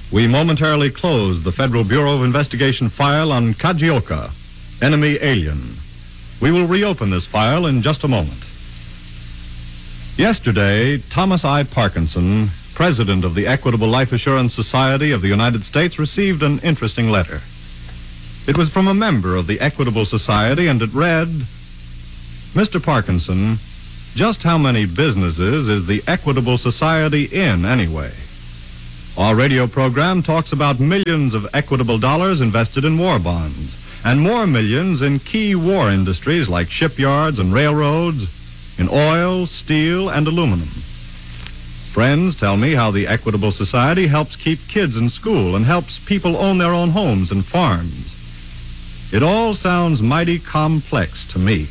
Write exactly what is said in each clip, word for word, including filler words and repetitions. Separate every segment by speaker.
Speaker 1: we momentarily closed the Federal Bureau of Investigation file on Kajioka, enemy alien. We will reopen this file in just a moment. Yesterday, Thomas I. Parkinson, president of the Equitable Life Assurance Society of the United States, received an interesting letter. It was from a member of the Equitable Society, and it read, Mister Parkinson, just how many businesses is the Equitable Society in, anyway? Our radio program talks about millions of equitable dollars invested in war bonds, and more millions in key war industries like shipyards and railroads, in oil, steel, and aluminum. Friends tell me how the Equitable Society helps keep kids in school and helps people own their own homes and farms. It all sounds mighty complex to me.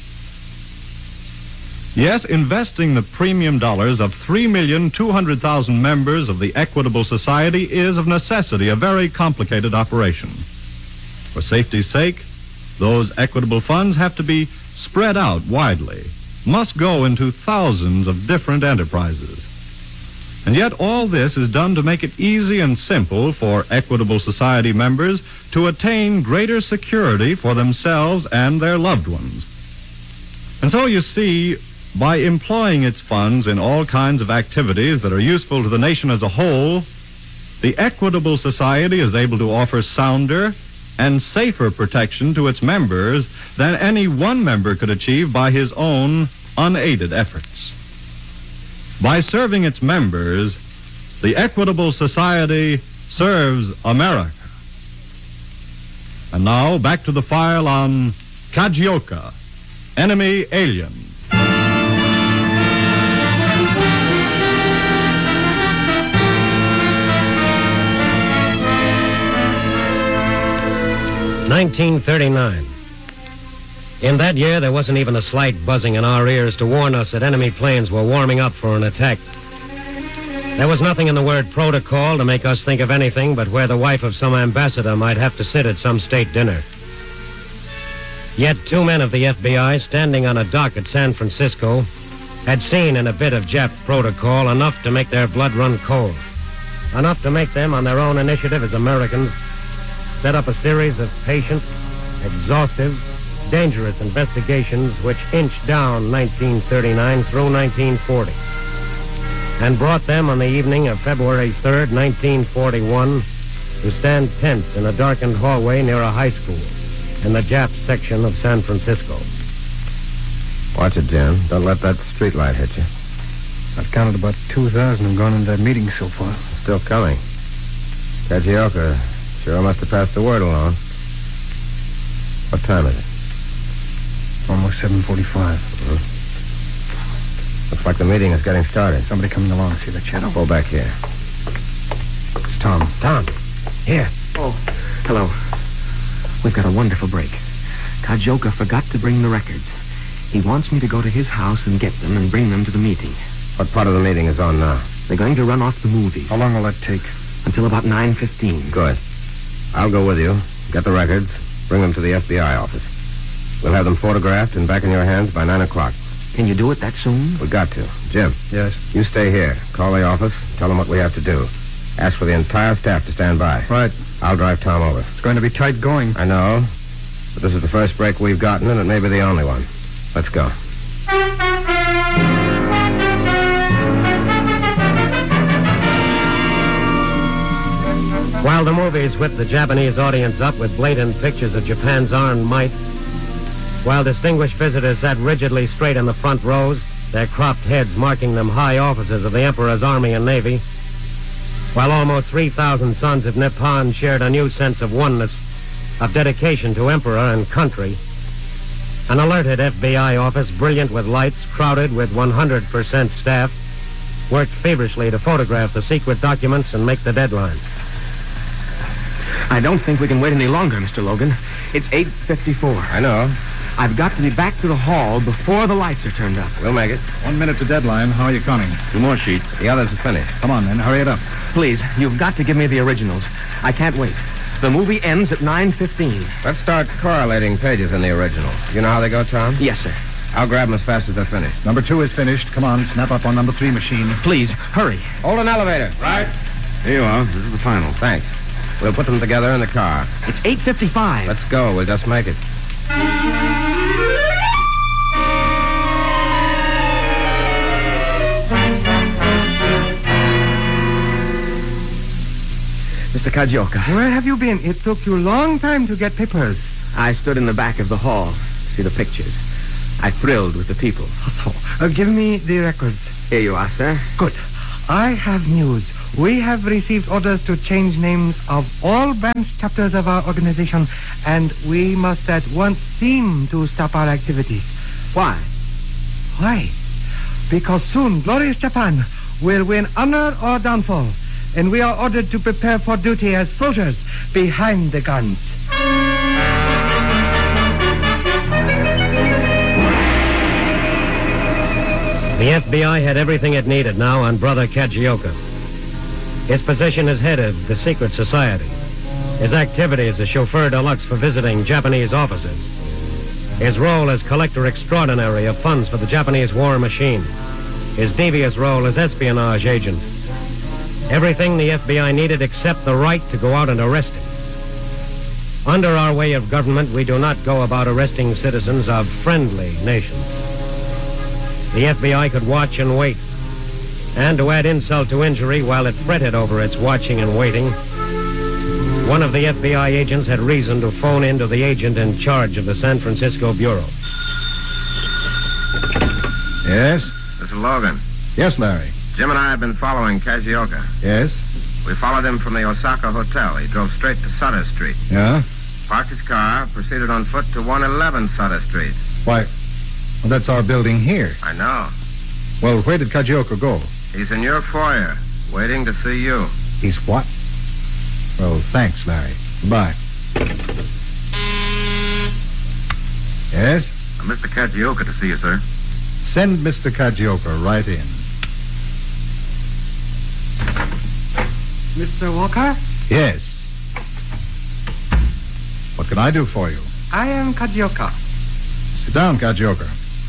Speaker 1: Yes, investing the premium dollars of three million two hundred thousand members of the Equitable Society is of necessity a very complicated operation. For safety's sake, those equitable funds have to be spread out widely, must go into thousands of different enterprises. And yet all this is done to make it easy and simple for Equitable Society members to attain greater security for themselves and their loved ones. And so you see, by employing its funds in all kinds of activities that are useful to the nation as a whole, the Equitable Society is able to offer sounder and safer protection to its members than any one member could achieve by his own unaided efforts. By serving its members, the Equitable Society serves America. And now, back to the file on Kajioka, enemy alien.
Speaker 2: nineteen thirty-nine. In that year, there wasn't even a slight buzzing in our ears to warn us that enemy planes were warming up for an attack. There was nothing in the word protocol to make us think of anything but where the wife of some ambassador might have to sit at some state dinner. Yet two men of the F B I, standing on a dock at San Francisco, had seen in a bit of Jap protocol enough to make their blood run cold. Enough to make them, on their own initiative as Americans, set up a series of patient, exhaustive, dangerous investigations which inched down nineteen thirty-nine through nineteen forty and brought them on the evening of February third, nineteen forty-one, to stand tense in a darkened hallway near a high school in the Jap section of San Francisco.
Speaker 3: Watch it, Jim. Don't let that street light hit you.
Speaker 4: I've counted about two thousand have gone into that meeting so far.
Speaker 3: Still coming. Kajioka sure must have passed the word along. What time is it?
Speaker 4: Almost seven forty-five.
Speaker 3: Mm-hmm. Looks like the meeting is getting started.
Speaker 4: Somebody coming along. See the shadow?
Speaker 3: Pull back here.
Speaker 4: It's Tom.
Speaker 2: Tom, here.
Speaker 5: Oh, hello. We've got a wonderful break. Kajioka forgot to bring the records. He wants me to go to his house and get them and bring them to the meeting.
Speaker 3: What part of the meeting is on now?
Speaker 5: They're going to run off the movies.
Speaker 4: How long will that take?
Speaker 5: Until about nine fifteen.
Speaker 3: Good. I'll go with you. Get the records. Bring them to the F B I office. We'll have them photographed and back in your hands by nine o'clock.
Speaker 5: Can you do it that soon?
Speaker 3: We got to. Jim.
Speaker 4: Yes?
Speaker 3: You stay here. Call the office. Tell them what we have to do. Ask for the entire staff to stand by.
Speaker 4: Right.
Speaker 3: I'll drive Tom over.
Speaker 4: It's going to be tight going.
Speaker 3: I know. But this is the first break we've gotten, and it may be the only one. Let's go.
Speaker 2: While the movies whipped the Japanese audience up with blatant pictures of Japan's armed might, while distinguished visitors sat rigidly straight in the front rows, their cropped heads marking them high officers of the Emperor's Army and Navy, while almost three thousand sons of Nippon shared a new sense of oneness, of dedication to Emperor and country, an alerted F B I office, brilliant with lights, crowded with one hundred percent staff, worked feverishly to photograph the secret documents and make the deadline.
Speaker 5: I don't think we can wait any longer, Mister Logan. It's eight fifty-four.
Speaker 3: I know.
Speaker 5: I've got to be back to the hall before the lights are turned up.
Speaker 3: We'll make it.
Speaker 4: One minute to deadline. How are you counting?
Speaker 3: Two more sheets. The others are finished.
Speaker 4: Come on, then. Hurry it up.
Speaker 5: Please, you've got to give me the originals. I can't wait. The movie ends at nine fifteen.
Speaker 3: Let's start correlating pages in the original. You know how they go, Tom?
Speaker 5: Yes, sir.
Speaker 3: I'll grab them as fast as they're finished.
Speaker 4: Number two is finished. Come on, snap up on number three machine.
Speaker 5: Please, hurry.
Speaker 3: Hold an elevator.
Speaker 4: Right.
Speaker 3: Here you are. This is the final. Thanks. We'll put them together in the car.
Speaker 5: It's eight fifty-five.
Speaker 3: Let's go. We'll just make it.
Speaker 5: Mister Kajioka,
Speaker 6: Where have you been? It took you a long time to get papers.
Speaker 5: I stood in the back of the hall. See the pictures. I thrilled with the people.
Speaker 6: So, uh, give me the records.
Speaker 5: Here you are, sir.
Speaker 6: Good. I have news. We have received orders to change names of all branch chapters of our organization, and we must at once seem to stop our activities.
Speaker 5: Why?
Speaker 6: Why? Because soon glorious Japan will win honor or downfall, and we are ordered to prepare for duty as soldiers behind the guns.
Speaker 2: The F B I had everything it needed now on Brother Kajioka. His position as head of the secret society. His activity as a chauffeur de luxe for visiting Japanese officers. His role as collector extraordinary of funds for the Japanese war machine. His devious role as espionage agent. Everything the F B I needed except the right to go out and arrest him. Under our way of government, we do not go about arresting citizens of friendly nations. The F B I could watch and wait. And to add insult to injury, while it fretted over its watching and waiting, one of the F B I agents had reason to phone in to the agent in charge of the San Francisco Bureau.
Speaker 1: Yes?
Speaker 3: Mister Logan,
Speaker 1: Yes, Larry.
Speaker 3: Jim and I have been following Kajioka.
Speaker 1: Yes?
Speaker 3: We followed him from the Osaka Hotel. He drove straight to Sutter Street.
Speaker 1: Yeah?
Speaker 3: Parked his car, proceeded on foot to one eleven Sutter Street.
Speaker 1: Why, well, that's our building here.
Speaker 3: I know.
Speaker 1: Well, where did Kajioka go?
Speaker 3: He's in your foyer, waiting to see you.
Speaker 1: He's what? Well, thanks, Larry. Goodbye. Yes?
Speaker 3: Uh, Mister Kajioka to see you, sir.
Speaker 1: Send Mister Kajioka right in.
Speaker 6: Mister Walker,
Speaker 1: Yes. What can I do for you?
Speaker 6: I am Kajioka.
Speaker 1: Sit down, Kajioka.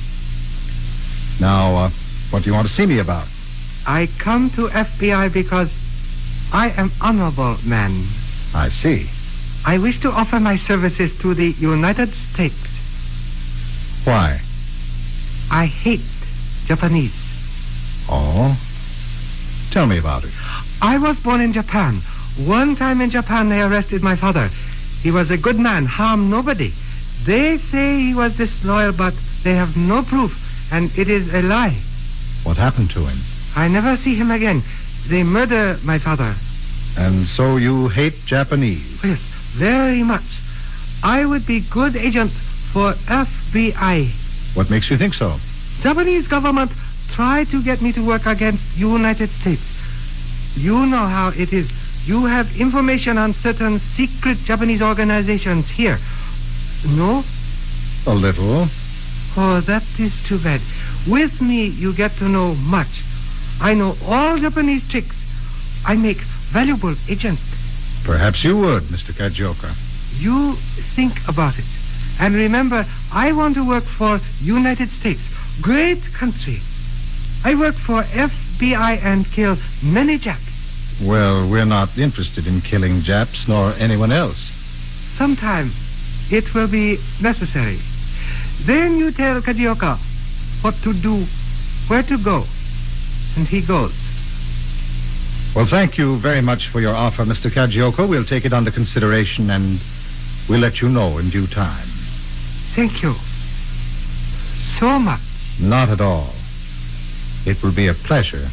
Speaker 1: Now, uh, what do you want to see me about?
Speaker 6: I come to F B I because I am honorable man.
Speaker 1: I see.
Speaker 6: I wish to offer my services to the United States.
Speaker 1: Why?
Speaker 6: I hate Japanese.
Speaker 1: Oh? Tell me about it.
Speaker 6: I was born in Japan. One time in Japan, they arrested my father. He was a good man, harmed nobody. They say he was disloyal, but they have no proof, and it is a lie.
Speaker 1: What happened to him?
Speaker 6: I never see him again. They murder my father.
Speaker 1: And so you hate Japanese?
Speaker 6: Yes, very much. I would be good agent for F B I.
Speaker 1: What makes you think so?
Speaker 6: Japanese government tried to get me to work against United States. You know how it is. You have information on certain secret Japanese organizations here. No?
Speaker 1: A little.
Speaker 6: Oh, that is too bad. With me, you get to know much. I know all Japanese tricks. I make valuable agents.
Speaker 1: Perhaps you would, Mister Kajioka.
Speaker 6: You think about it. And remember, I want to work for United States. Great country. I work for F B I and kill many Japs.
Speaker 1: Well, we're not interested in killing Japs nor anyone else.
Speaker 6: Sometime it will be necessary. Then you tell Kajioka what to do, where to go, and he goes.
Speaker 1: Well, thank you very much for your offer, Mister Kajioka. We'll take it under consideration, and we'll let you know in due time.
Speaker 6: Thank you so much.
Speaker 1: Not at all. It will be a pleasure.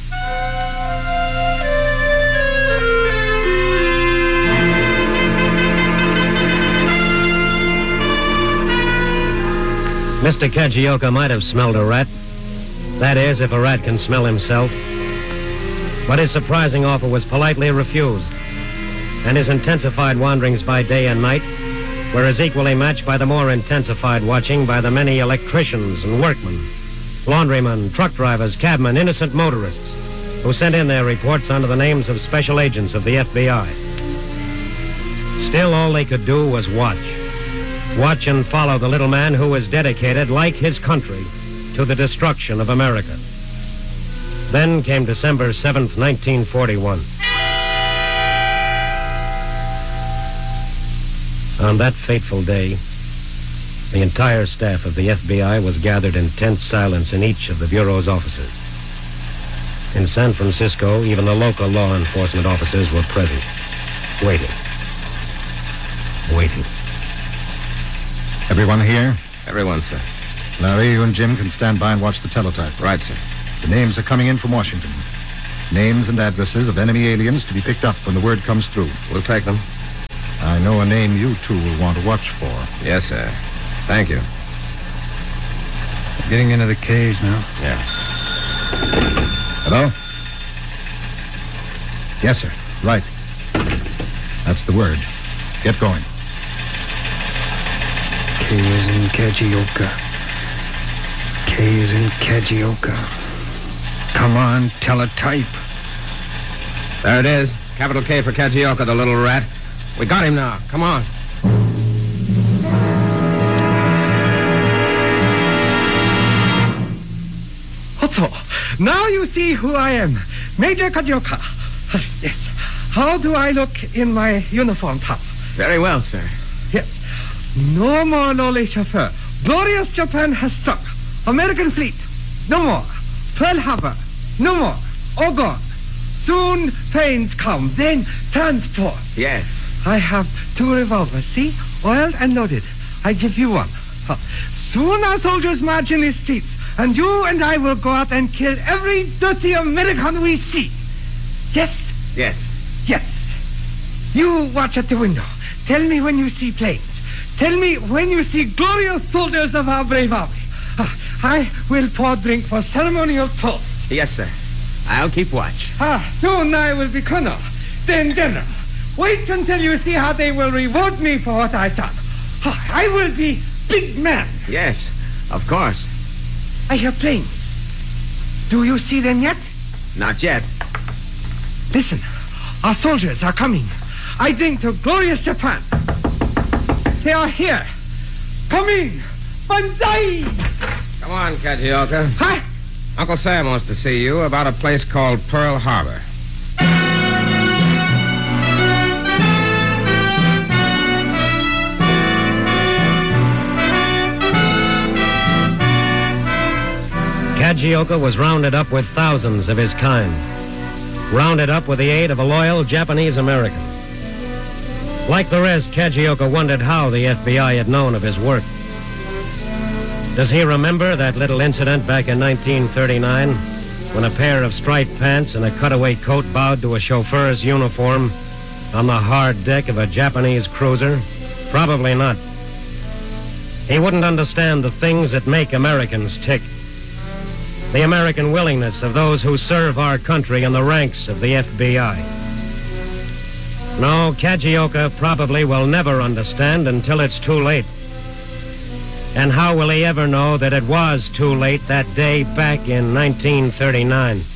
Speaker 2: Mister Kajioka might have smelled a rat. That is, if a rat can smell himself. But his surprising offer was politely refused. And his intensified wanderings by day and night were as equally matched by the more intensified watching by the many electricians and workmen, laundrymen, truck drivers, cabmen, innocent motorists, who sent in their reports under the names of special agents of the F B I. Still, all they could do was watch. Watch and follow the little man who was dedicated, like his country, to the destruction of America. Then came December seventh, nineteen forty-one. On that fateful day, the entire staff of the F B I was gathered in tense silence in each of the Bureau's offices. In San Francisco, even the local law enforcement officers were present, waiting. Waiting.
Speaker 7: Everyone here?
Speaker 3: Everyone, sir.
Speaker 7: Larry, you and Jim can stand by and watch the teletype.
Speaker 3: Right, sir.
Speaker 7: The names are coming in from Washington. Names and addresses of enemy aliens to be picked up when the word comes through.
Speaker 3: We'll take them.
Speaker 7: I know a name you two will want to watch for.
Speaker 3: Yes, sir. Thank you.
Speaker 4: Getting into the K's now.
Speaker 3: Yeah.
Speaker 7: Hello? Yes, sir. Right. That's the word. Get going.
Speaker 4: K is in Kajioka. K is in Kajioka. Come on, teletype.
Speaker 3: There it is. Capital K for Kajioka, the little rat. We got him now. Come on.
Speaker 6: Otto, now you see who I am. Major Kajioka. Yes. How do I look in my uniform top?
Speaker 5: Very well, sir.
Speaker 6: Yes. No more lowly chauffeur. Glorious Japan has struck. American fleet. No more. Pearl Harbor. No more. All gone. Soon planes come. Then transport.
Speaker 5: Yes.
Speaker 6: I have two revolvers. See? Oiled and loaded. I give you one. Huh. Soon our soldiers march in the streets. And you and I will go out and kill every dirty American we see. Yes?
Speaker 5: Yes.
Speaker 6: Yes. You watch at the window. Tell me when you see planes. Tell me when you see glorious soldiers of our brave army. Uh, I will pour drink for ceremonial toast.
Speaker 5: Yes, sir. I'll keep watch.
Speaker 6: Ah, soon I will be colonel, then general. Wait until you see how they will reward me for what I've done. Ah, I will be big man.
Speaker 5: Yes, of course.
Speaker 6: I hear planes. Do you see them yet?
Speaker 5: Not yet.
Speaker 6: Listen, our soldiers are coming. I drink to glorious Japan. They are here. Coming. Banzai!
Speaker 3: Come on, Kajioka.
Speaker 6: Huh?
Speaker 3: Uncle Sam wants to see you about a place called Pearl Harbor.
Speaker 2: Kajioka was rounded up with thousands of his kind. Rounded up with the aid of a loyal Japanese American. Like the rest, Kajioka wondered how the F B I had known of his work. Does he remember that little incident back in nineteen thirty-nine when a pair of striped pants and a cutaway coat bowed to a chauffeur's uniform on the hard deck of a Japanese cruiser? Probably not. He wouldn't understand the things that make Americans tick. The American willingness of those who serve our country in the ranks of the F B I. No, Kajioka probably will never understand until it's too late. And how will he ever know that it was too late that day back in nineteen thirty-nine?